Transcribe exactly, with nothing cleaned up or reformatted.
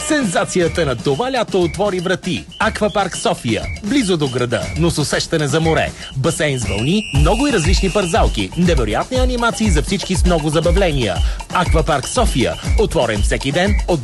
Сензацията на това лято отвори врати. Аквапарк София. Близо до града, но с усещане за море. Басейн с вълни, много и различни парзалки. Невероятни анимации за всички с много забавления. Аквапарк София. Отворен всеки ден от